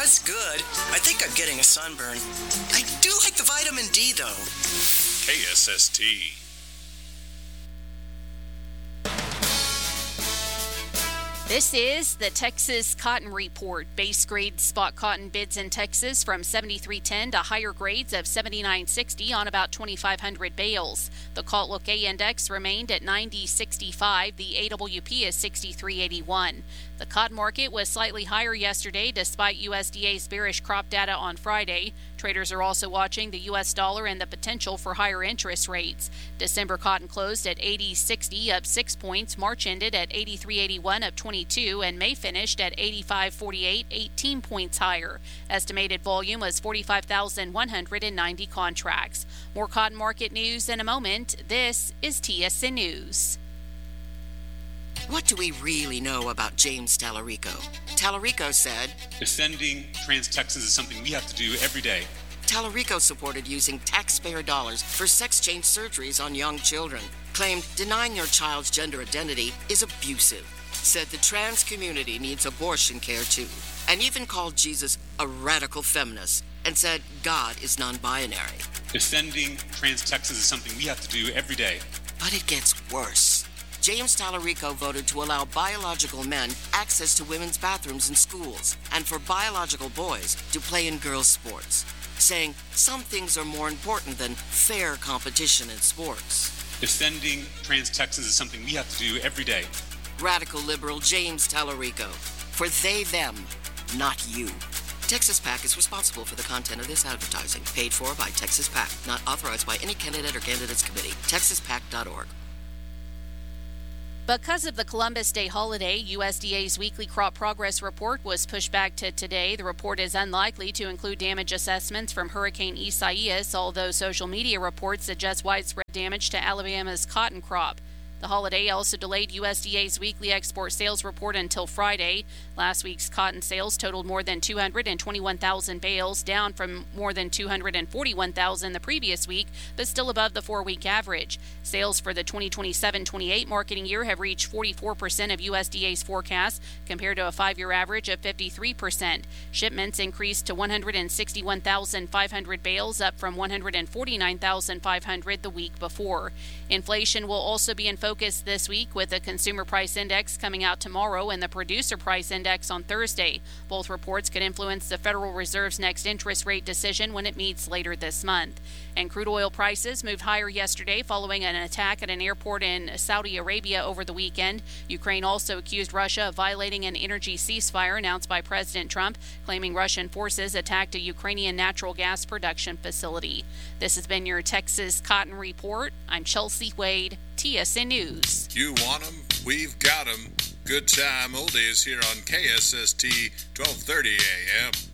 That's good. I think I'm getting a sunburn. I do like the vitamin D, though. KSST. This is the Texas Cotton Report. Base grade spot cotton bids in Texas from 73.10 to higher grades of 79.60 on about 2,500 bales. The Cotlook A index remained at 90.65. The AWP is 63.81. The cotton market was slightly higher yesterday despite USDA's bearish crop data on Friday. Traders are also watching the U.S. dollar and the potential for higher interest rates. December cotton closed at 80.60, up 6 points. March ended at 83.81, up 22, and May finished at 85.48, 18 points higher. Estimated volume was 45,190 contracts. More cotton market news in a moment. This is TSN News. What do we really know about James Tallarico? Tallarico said, defending trans Texans is something we have to do every day. Tallarico supported using taxpayer dollars for sex change surgeries on young children. Claimed denying your child's gender identity is abusive. Said the trans community needs abortion care too. And even called Jesus a radical feminist and said God is non-binary. Defending trans Texans is something we have to do every day. But it gets worse. James Tallarico voted to allow biological men access to women's bathrooms in schools and for biological boys to play in girls' sports, saying some things are more important than fair competition in sports. Defending trans Texans is something we have to do every day. Radical liberal James Tallarico. For they, them, not you. Texas PAC is responsible for the content of this advertising. Paid for by Texas PAC. Not authorized by any candidate or candidates committee. TexasPAC.org. Because of the Columbus Day holiday, USDA's weekly crop progress report was pushed back to today. The report is unlikely to include damage assessments from Hurricane Isaias, although social media reports suggest widespread damage to Alabama's cotton crop. The holiday also delayed USDA's weekly export sales report until Friday. Last week's cotton sales totaled more than 221,000 bales, down from more than 241,000 the previous week, but still above the 4-week average. Sales for the 2027-28 marketing year have reached 44% of USDA's forecast, compared to a 5-year average of 53%. Shipments increased to 161,500 bales, up from 149,500 the week before. Inflation will also be in focus this week, with the Consumer Price Index coming out tomorrow and the Producer Price Index on Thursday. Both reports could influence the Federal Reserve's next interest rate decision when it meets later this month. And crude oil prices moved higher yesterday following an attack at an airport in Saudi Arabia over the weekend. Ukraine also accused Russia of violating an energy ceasefire announced by President Trump, claiming Russian forces attacked a Ukrainian natural gas production facility. This has been your Texas Cotton Report. I'm Chelsea Wade, TSN News. You want them? We've got them. Good time oldies here on KSST 1230 AM.